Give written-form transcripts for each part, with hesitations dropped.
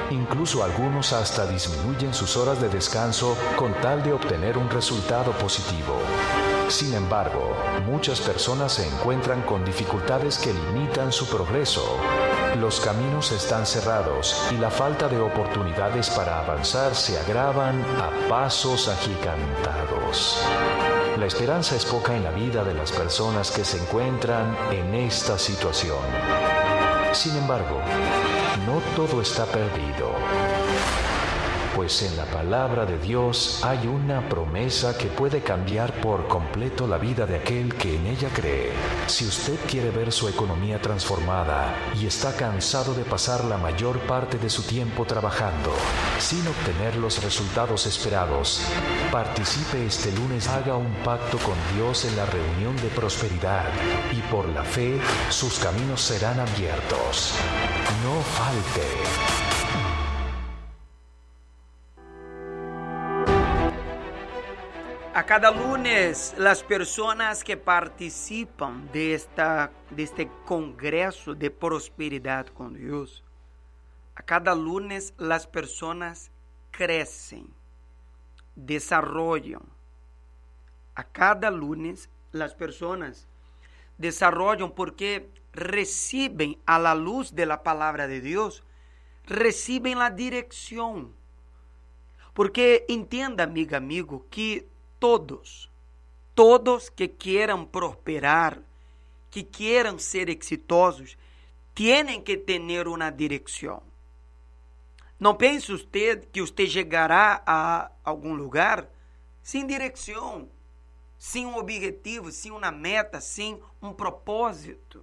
Incluso algunos hasta disminuyen sus horas de descanso con tal de obtener un resultado positivo. Sin embargo, muchas personas se encuentran con dificultades que limitan su progreso. Los caminos están cerrados y la falta de oportunidades para avanzar se agravan a pasos agigantados. La esperanza es poca en la vida de las personas que se encuentran en esta situación. Sin embargo, no todo está perdido, pues en la palabra de Dios hay una promesa que puede cambiar por completo la vida de aquel que en ella cree. Si usted quiere ver su economía transformada y está cansado de pasar la mayor parte de su tiempo trabajando sin obtener los resultados esperados, participe este lunes, haga un pacto con Dios en la reunión de prosperidad y por la fe sus caminos serán abiertos. No falte. A cada lunes, las personas que participan de este Congreso de Prosperidad con Dios, a cada lunes las personas crecen, desarrollan. A cada lunes las personas desarrollan porque reciben a la luz de la palabra de Dios, reciben la dirección. Porque entenda, amiga, amigo, que todos que quieran prosperar, que quieran ser exitosos, tienen que tener una dirección. No pense usted que usted llegará a algún lugar sin dirección, sin un objetivo, sin una meta, sin un propósito.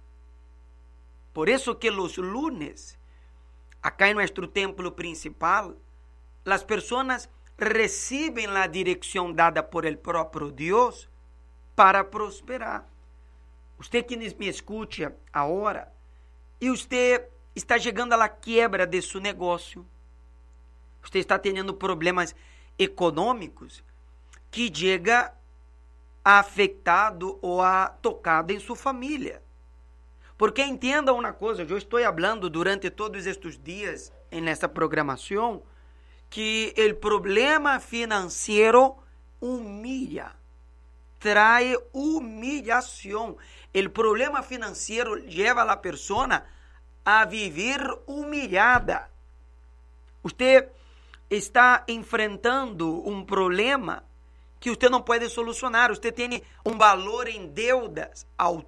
Por eso que los lunes, acá en nuestro templo principal, las personas reciben la dirección dada por el propio Dios para prosperar. Usted que me escucha ahora e usted está chegando à quebra de seu negócio, você está tendo problemas econômicos que chega a afetado ou a tocado em sua família. Porque entenda uma coisa, eu estou falando durante todos estes dias nessa programação que o problema financeiro humilha, trae humilhação. O problema financeiro leva a pessoa a viver humilhada. Você está enfrentando um problema que você não pode solucionar. Você tem um valor em deudas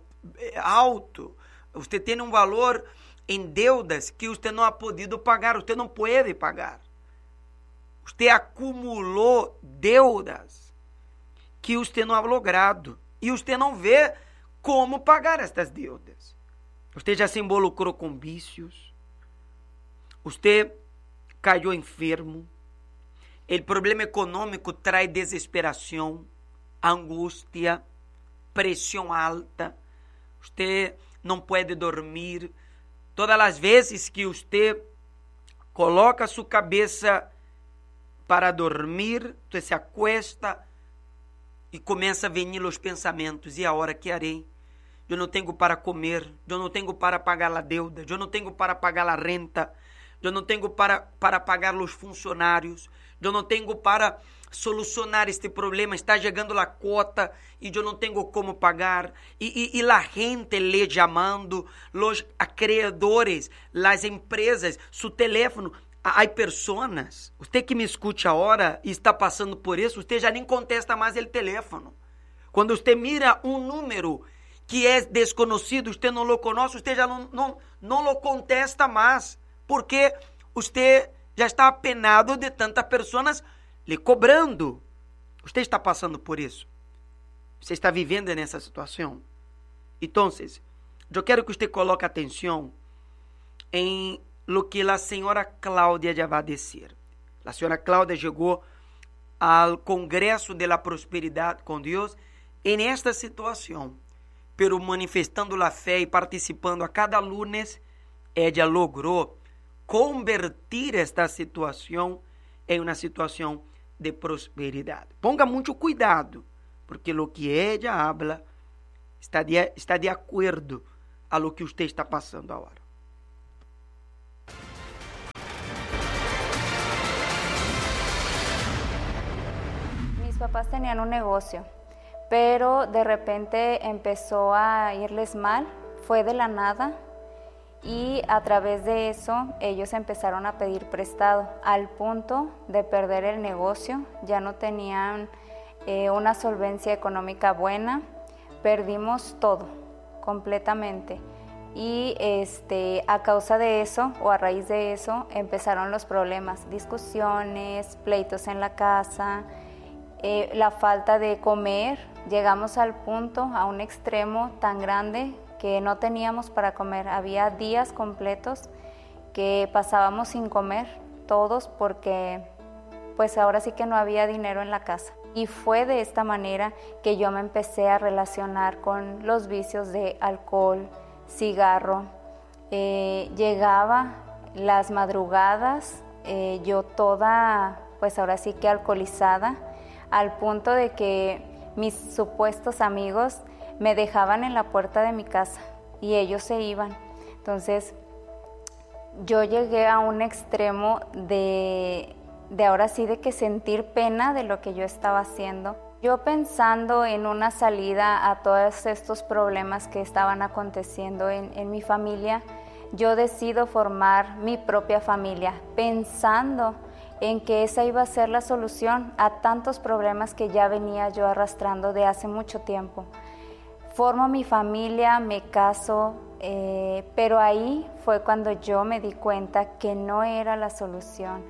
alto. Você tem um valor em deudas que você não ha podido pagar. Você não pode pagar. Você acumulou deudas que você não ha logrado e você não vê como pagar estas deudas. Você já se involucrou com vícios, você caiu enfermo, o problema econômico traz desesperação, angústia, pressão alta, você não pode dormir. Todas as vezes que você coloca sua cabeça para dormir, você se acuesta e começa a venir os pensamentos: e agora que harei? Eu não tenho para comer, eu não tenho para pagar a deuda, eu não tenho para pagar a renta, eu não tenho para pagar os funcionários, eu não tenho para solucionar este problema, está chegando a cota e eu não tenho como pagar, e a gente lhe chamando, os acreedores, as empresas, seu telefone. Há pessoas, você que me escute agora e está passando por isso, você já nem contesta mais o telefone. Quando você mira um número que é desconhecido, você não lo conhece, você já não lo contesta mais, porque você já está apenado de tantas pessoas lhe cobrando. Você está passando por isso. Você está vivendo nessa situação. Então, eu quero que você coloque atenção em lo que a senhora Cláudia já vai dizer. A senhora Cláudia chegou ao Congresso de la Prosperidade com Deus em esta situação, pero manifestando a fé e participando a cada lunes, ela logrou convertir esta situação em uma situação de prosperidade. Ponga muito cuidado, porque o que ela habla está de acordo a lo que você está passando agora. papás tenían un negocio, pero de repente empezó a irles mal, fue de la nada, y a través de eso ellos empezaron a pedir prestado, al punto de perder el negocio. Ya no tenían una solvencia económica buena, perdimos todo completamente. Y a causa de eso, o a raíz de eso, empezaron los problemas, discusiones, pleitos en la casa, la falta de comer. Llegamos al punto, a un extremo tan grande que no teníamos para comer. Había días completos que pasábamos sin comer todos porque pues ahora sí que no había dinero en la casa. Y fue de esta manera que yo me empecé a relacionar con los vicios de alcohol, cigarro. Llegaba las madrugadas, yo toda pues ahora sí que alcoholizada, al punto de que mis supuestos amigos me dejaban en la puerta de mi casa y ellos se iban. Entonces yo llegué a un extremo de ahora sí de que sentir pena de lo que yo estaba haciendo. Yo pensando en una salida a todos estos problemas que estaban aconteciendo en mi familia, yo decido formar mi propia familia, pensando en que esa iba a ser la solución a tantos problemas que ya venía yo arrastrando de hace mucho tiempo. Formo mi familia, me caso, pero ahí fue cuando yo me di cuenta que no era la solución.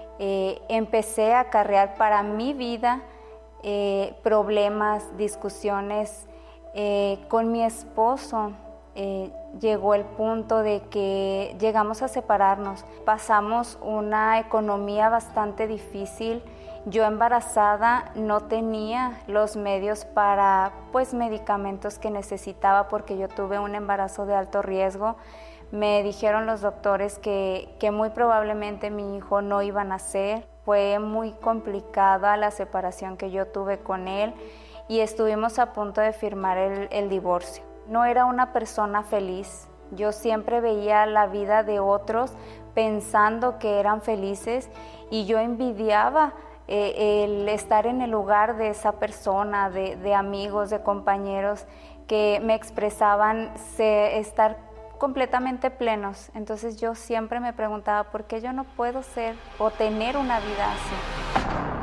Empecé a acarrear para mi vida problemas, discusiones con mi esposo. Llegó el punto de que llegamos a separarnos. Pasamos una economía bastante difícil. Yo embarazada no tenía los medios para pues medicamentos que necesitaba porque yo tuve un embarazo de alto riesgo. Me dijeron los doctores que muy probablemente mi hijo no iba a nacer. Fue muy complicada la separación que yo tuve con él y estuvimos a punto de firmar el divorcio. No era una persona feliz. Yo siempre veía la vida de otros pensando que eran felices y yo envidiaba el estar en el lugar de esa persona, de amigos, de compañeros que me expresaban estar completamente plenos. Entonces yo siempre me preguntaba por qué yo no puedo ser o tener una vida así.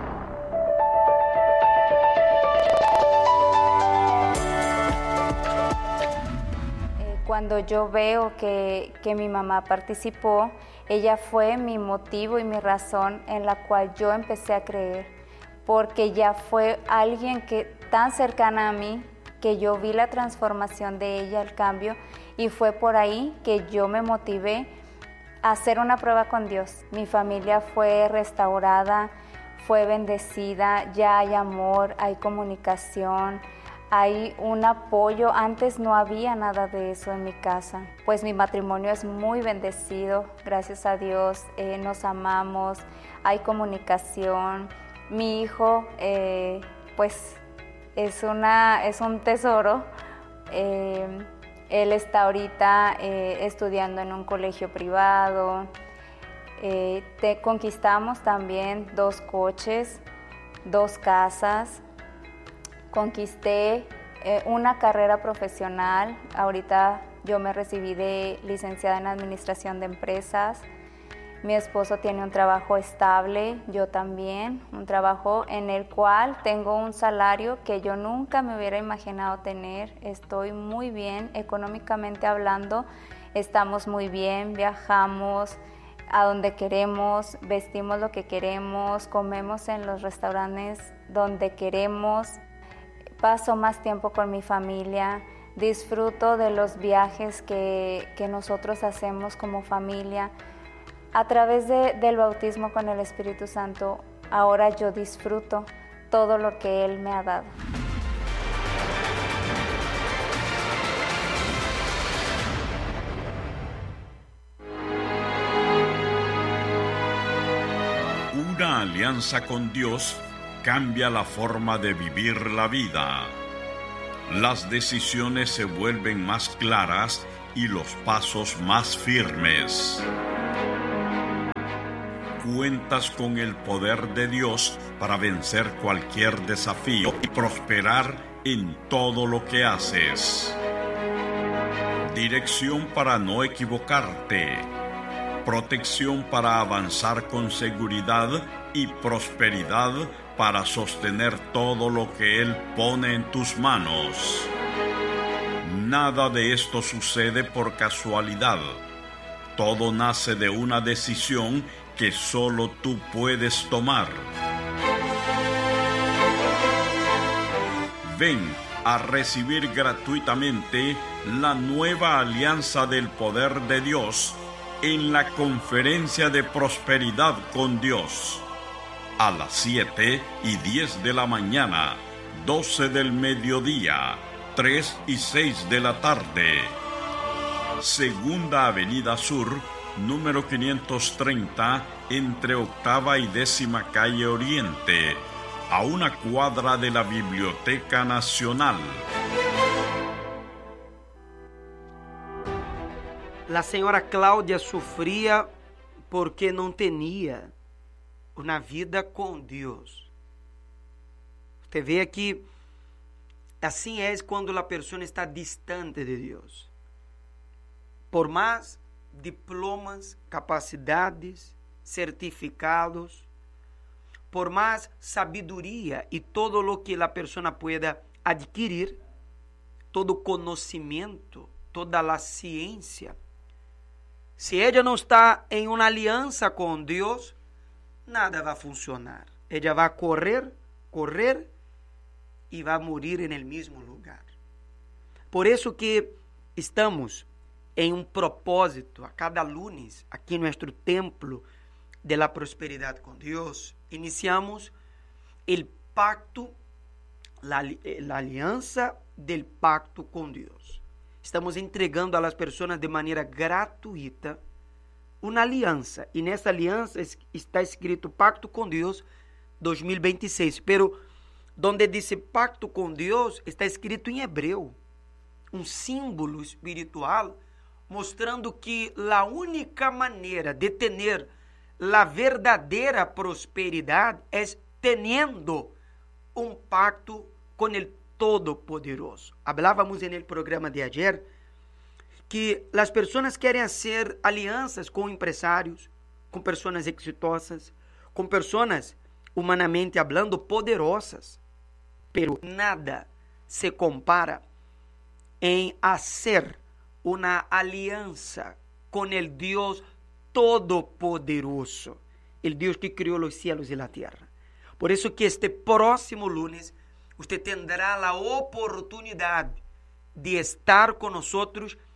Cuando yo veo que mi mamá participó, ella fue mi motivo y mi razón en la cual yo empecé a creer, porque ya fue alguien tan cercana a mí que yo vi la transformación de ella, el cambio, y fue por ahí que yo me motivé a hacer una prueba con Dios. Mi familia fue restaurada, fue bendecida, ya hay amor, hay comunicación, hay un apoyo. Antes no había nada de eso en mi casa. Pues mi matrimonio es muy bendecido, gracias a Dios, nos amamos, hay comunicación. Mi hijo, pues es un tesoro. Él está ahorita estudiando en un colegio privado. Conquistamos también 2 coches, 2 casas. Conquisté una carrera profesional. Ahorita yo me recibí de licenciada en Administración de Empresas. Mi esposo tiene un trabajo estable, yo también, un trabajo en el cual tengo un salario que yo nunca me hubiera imaginado tener. Estoy muy bien, económicamente hablando, estamos muy bien, viajamos a donde queremos, vestimos lo que queremos, comemos en los restaurantes donde queremos. Paso más tiempo con mi familia, disfruto de los viajes que nosotros hacemos como familia. A través del bautismo con el Espíritu Santo, ahora yo disfruto todo lo que Él me ha dado. Una alianza con Dios cambia la forma de vivir la vida. Las decisiones se vuelven más claras y los pasos más firmes. cuentas con el poder de Dios para vencer cualquier desafío y prosperar en todo lo que haces. Dirección para no equivocarte. Protección para avanzar con seguridad y prosperidad para sostener todo lo que Él pone en tus manos. Nada de esto sucede por casualidad. Todo nace de una decisión que solo tú puedes tomar. Ven a recibir gratuitamente la nueva alianza del poder de Dios en la conferencia de prosperidad con Dios. A las 7:10 de la mañana, 12 del mediodía, 3 y 6 de la tarde. Segunda Avenida Sur, número 530, entre Octava y 10ª Calle Oriente, a una cuadra de la Biblioteca Nacional. La senhora Cláudia sofria porque não tinha uma vida com Deus. Você vê que assim é quando a pessoa está distante de Deus. Por mais diplomas, capacidades, certificados, por mais sabedoria e todo o que a pessoa pueda adquirir, todo conhecimento, toda a ciência, se ela não está em uma aliança com Deus, nada vai funcionar. Ela vai correr e vai morir no mesmo lugar. Por isso que estamos em um propósito a cada lunes aqui no nosso templo de la prosperidade com Deus. Iniciamos o pacto, la aliança del pacto com Deus. Estamos entregando às pessoas de maneira gratuita uma aliança. E nessa aliança está escrito Pacto com Deus 2026. Pero donde dice Pacto com Deus está escrito em hebreu. Um símbolo espiritual mostrando que a única maneira de ter a verdadeira prosperidade é tendo um pacto com o Todo-Poderoso. Hablávamos no programa de ayer que as pessoas querem fazer alianças com empresários, com pessoas exitosas, com pessoas, humanamente hablando, poderosas. Pero nada se compara em fazer uma aliança com o Deus Todo-Poderoso, o Deus que criou os céus e a terra. Por isso que este próximo lunes você terá a oportunidade de estar conosco,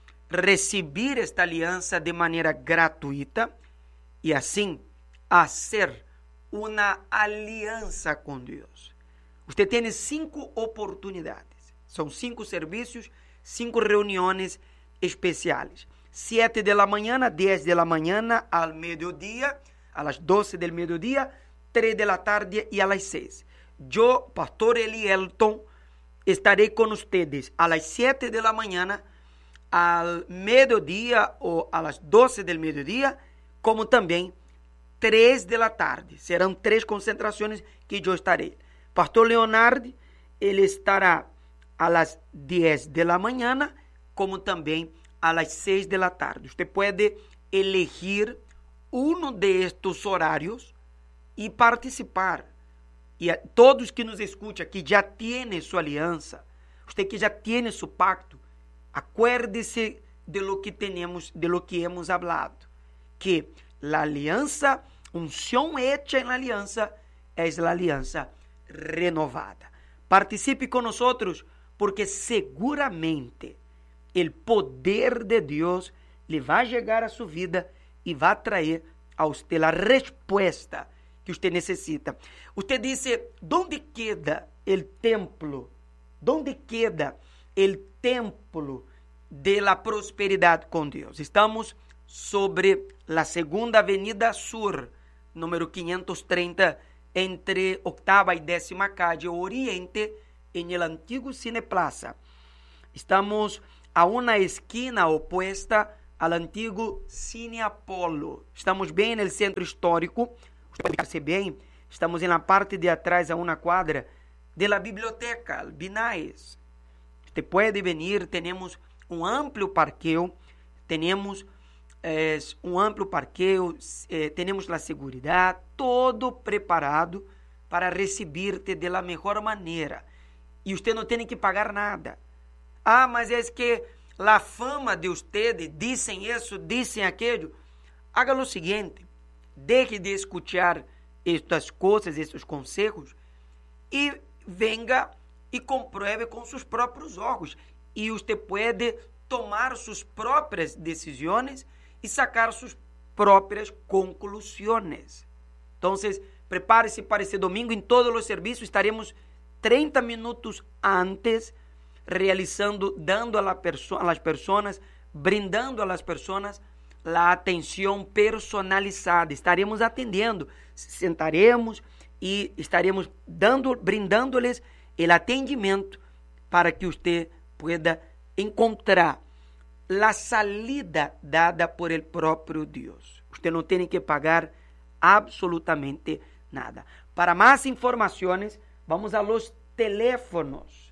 receber esta aliança de maneira gratuita e assim fazer uma aliança com Deus. Você tem 5 oportunidades. São 5 serviços, 5 reuniões especiais. 7 de la mañana, 10 de la mañana, al mediodía, a las 12 del mediodía, 3 de la tarde y a las 6. Yo, Pastor Eli Elton, estaré con ustedes a las 7 de la mañana, al mediodía o a las 12 del mediodía, como también 3 de la tarde. Serán 3 concentraciones que yo estaré. Pastor Leonardo, él estará a las 10 de la mañana, como también a las 6 de la tarde. Usted puede elegir uno de estos horarios y participar. Y a todos que nos escuchan, que ya tiene su alianza, usted que ya tiene su pacto, acuérdese de lo que tenemos, de lo que hemos hablado, que la alianza, unción hecha en la alianza, es la alianza renovada. Participe con nosotros, porque seguramente el poder de Dios le va a llegar a su vida y va a traer a usted la respuesta que usted necesita. Usted dice, ¿dónde queda el templo? ¿Dónde queda el templo de la prosperidad con Dios? Estamos sobre la Segunda Avenida Sur, número 530, entre Octava y 10ª Calle Oriente, en el antiguo Cine Plaza. Estamos a una esquina opuesta al antiguo Cine Apolo. Estamos bem no centro histórico, usted pode ficarse bem, estamos na parte de atrás, a uma quadra, de la biblioteca, Binais. Usted pode venir, temos um amplo parqueo, temos temos a segurança, todo preparado para recibir-te de la mejor maneira. E você não tem que pagar nada. Ah, mas é que a fama de ustedes, dizem isso, dizem aquilo. Haga o seguinte, deje de escuchar estas coisas, estes conselhos, e venga e compruebe com seus próprios olhos. E você pode tomar suas próprias decisões e sacar suas próprias conclusões. Então, prepare-se para esse domingo. Em todos os serviços estaremos 30 minutos antes, realizando, dando a las personas, brindando a las personas a atenção personalizada. Estaremos atendendo, sentaremos e estaremos brindando-lhes o atendimento para que você pueda encontrar a salida dada por el próprio Deus. Você não tem que pagar absolutamente nada. Para mais informações, vamos a los teléfonos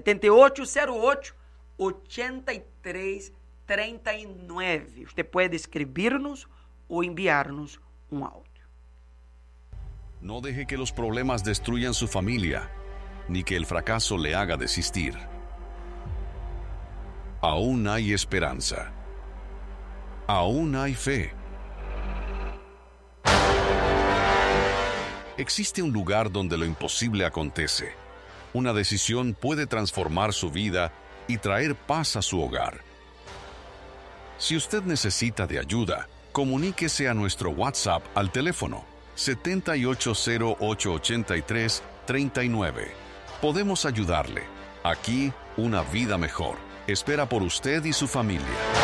7808-8339. Você pode escrever-nos ou enviar-nos um áudio. No deje que los problemas destruyan su familia, ni que el fracaso le haga desistir. Aún hay esperanza. Aún hay fe. Existe un lugar donde lo imposible acontece. Una decisión puede transformar su vida y traer paz a su hogar. Si usted necesita de ayuda, comuníquese a nuestro WhatsApp al teléfono 78088339. Podemos ayudarle. Aquí, una vida mejor espera por usted y su familia.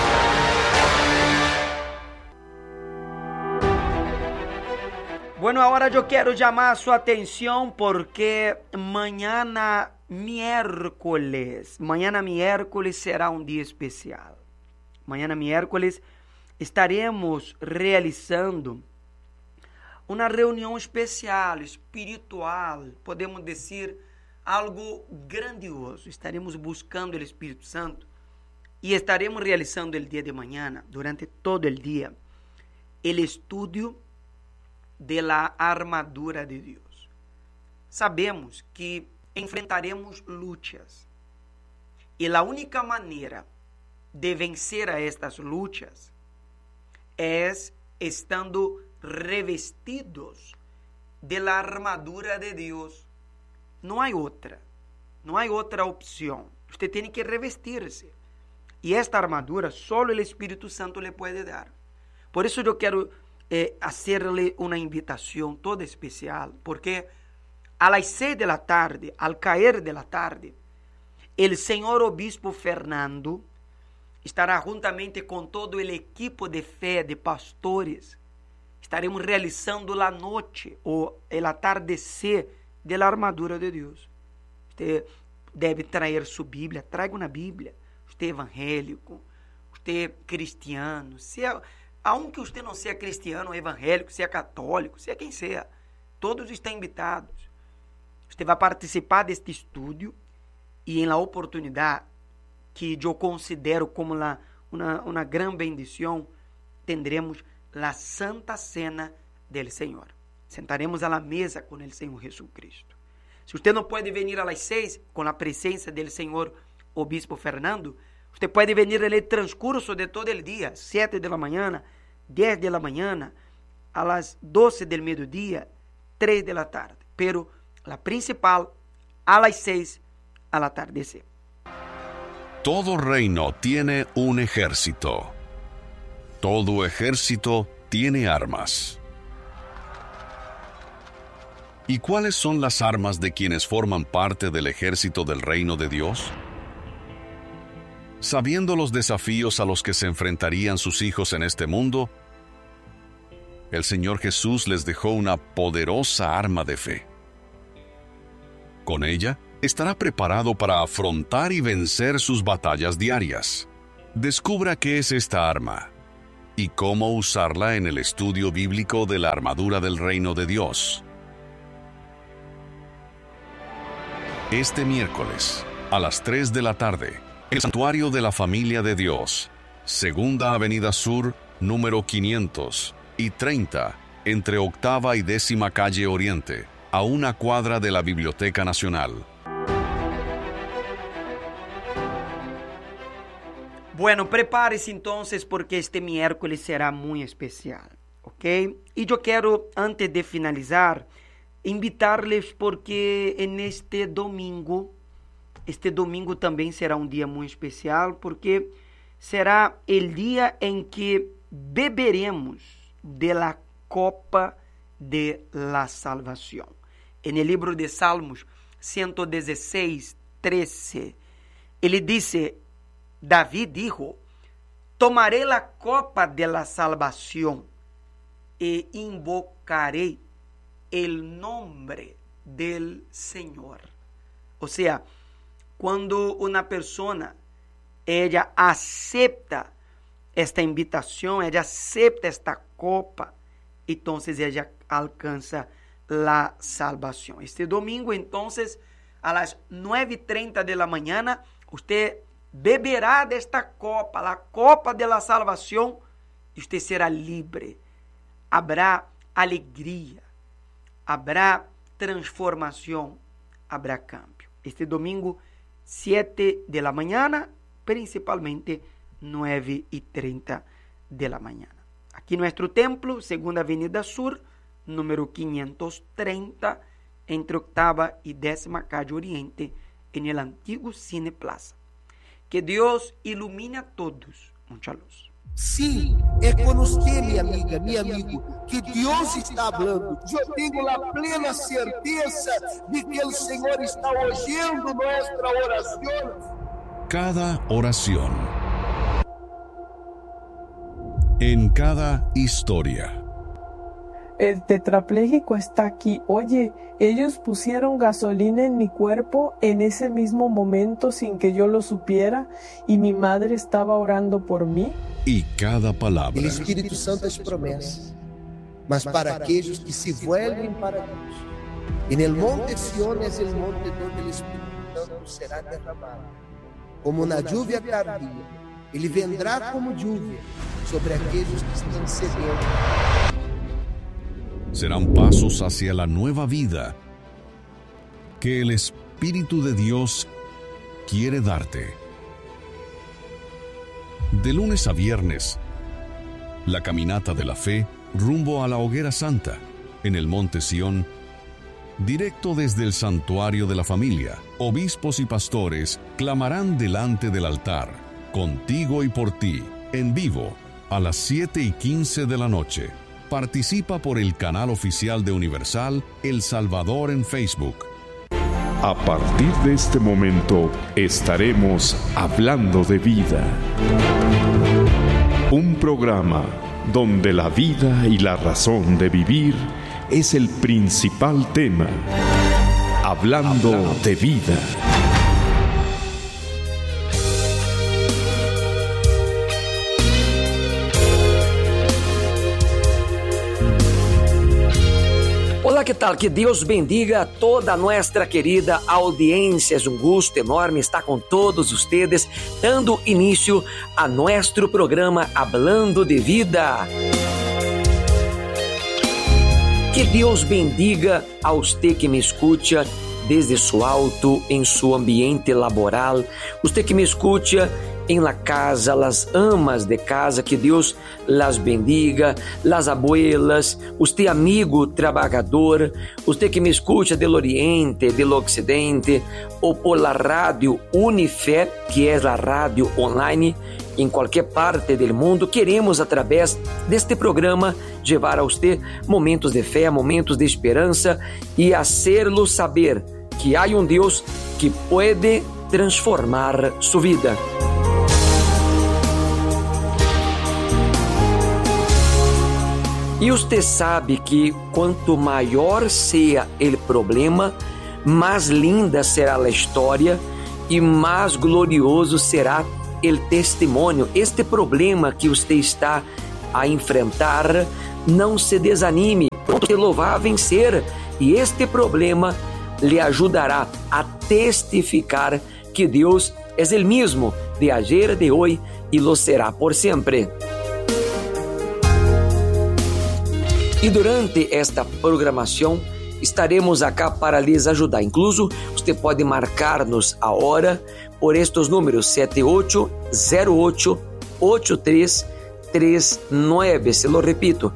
Bueno, ahora yo quiero llamar su atención porque mañana miércoles será un día especial. Mañana miércoles estaremos realizando uma reunião especial, espiritual, podemos dizer algo grandioso. Estaremos buscando o Espírito Santo e estaremos realizando o dia de manhã, durante todo o dia, o estudo de la armadura de Deus. Sabemos que enfrentaremos lutas e a única maneira de vencer a estas lutas é estando revestidos de la armadura de Deus. Não há outra opção. Você tem que revestir-se. E esta armadura só o Espírito Santo lhe pode dar. Por isso eu quero hacerle uma invitação toda especial, porque a las 6 da tarde, al caer da tarde, o senhor obispo Fernando estará juntamente com todo o equipo de fé de pastores. Estaremos realizando a noite ou o atardecer da armadura de Deus. Você deve trazer sua Bíblia, traga uma Bíblia. Você é evangélico, você é cristiano, aunque você não seja cristiano ou evangélico, seja católico, seja quem seja, todos estão invitados. Você vai participar deste estudo e em la oportunidade que eu considero como uma grande bendição, tendremos a Santa Cena del Senhor. Sentaremos à mesa com o Senhor Jesus Cristo. Se você não pode vir às 6 com a presença do Senhor Obispo Fernando, você pode vir no transcurso de todo o dia, 7 da manhã, 10 da manhã, às 12 do meio-dia, 3 da tarde. Pero a principal, às 6 al atardecer. Todo reino tiene un ejército. Todo ejército tiene armas. ¿Y cuáles son las armas de quienes forman parte del ejército del reino de Dios? Sabiendo los desafíos a los que se enfrentarían sus hijos en este mundo, el Señor Jesús les dejó una poderosa arma de fe. Con ella, estará preparado para afrontar y vencer sus batallas diarias. Descubra qué es esta arma y cómo usarla en el estudio bíblico de la armadura del reino de Dios. Este miércoles, a las 3 de la tarde, el Santuario de la Familia de Dios, Segunda Avenida Sur, número 530, entre Octava y 10ª Calle Oriente, a una cuadra de la Biblioteca Nacional. Bueno, prepare-se entonces porque este miércoles será muy especial, ¿ok? Y yo quiero, antes de finalizar, invitarles porque en este domingo también será un día muy especial porque será el día en que beberemos de la copa de la salvación. En el libro de Salmos 116, 13, él dice, David dijo, tomaré la copa de la salvación e invocaré el nombre del Señor. O sea, cuando una persona, ella acepta esta invitación, ella acepta esta copa, entonces ella alcanza la salvación. Este domingo, entonces, a las 9:30 de la mañana, usted beberá de esta copa, la copa de la salvación, y usted será libre. Habrá alegría, habrá transformación, habrá cambio. Este domingo, 7 de la mañana, principalmente 9:30 de la mañana. Aquí nuestro templo, Segunda Avenida Sur, número 530, entre Octava y 10ª Calle Oriente, en el antiguo Cine Plaza. Que Deus ilumine a todos. Muita luz. Sim, é com você, minha amiga, meu amigo, que Deus está falando. Eu tenho a plena certeza de que o Senhor está ouvindo nossa oração. Cada oración. En cada historia. El tetrapléjico está aquí. Oye, ellos pusieron gasolina en mi cuerpo en ese mismo momento sin que yo lo supiera y mi madre estaba orando por mí. Y cada palabra. O Espírito Santo es promessa, mas para aqueles que se vuelven para Deus. En el monte Sión es el monte donde el Espírito Santo será derramado. Como una lluvia tardía, ele vendrá como lluvia sobre aqueles que están sedientos. Serán pasos hacia la nueva vida que el Espíritu de Dios quiere darte. De lunes a viernes, la caminata de la fe rumbo a la hoguera santa en el Monte Sión, directo desde el Santuario de la Familia. Obispos y pastores clamarán delante del altar, contigo y por ti, en vivo, a las 7:15 de la noche. Participa por el canal oficial de Universal El Salvador en Facebook. A partir de este momento estaremos hablando de vida. Un programa donde la vida y la razón de vivir es el principal tema. Hablando de vida. Olá, que tal? Que Deus bendiga a toda nuestra querida audiência. É um gosto enorme estar com todos ustedes, dando início a nuestro programa Hablando de Vida. Que Deus bendiga a você que me escuta desde su auto, em su ambiente laboral, você que me escuta em la casa, las amas de casa, que Deus las bendiga, las abuelas, usted amigo trabalhador, usted que me escucha del Oriente, del Occidente, ou por la radio Unifé, que é a rádio online, em qualquer parte do mundo. Queremos, através deste programa, levar a você momentos de fé, momentos de esperança e hacerlo saber que há um Deus que pode transformar sua vida. E você sabe que quanto maior seja o problema, mais linda será a história e mais glorioso será o testemunho. Este problema que você está a enfrentar, não se desanime, pronto, lo va a vencer, e este problema lhe ajudará a testificar que Deus é o mesmo de ayer, de hoje e lo será por sempre. E durante esta programação estaremos acá para lhes ajudar. Incluso você pode marcar-nos a hora por estes números 7808-8339. Se lo repito,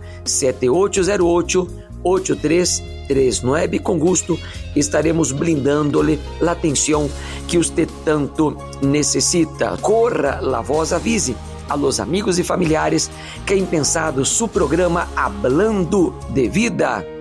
7808-8339. Com gosto estaremos brindando-lhe a atenção que você tanto necessita. Corra la voz, avise a los amigos e familiares que têm pensado su programa Hablando de Vida.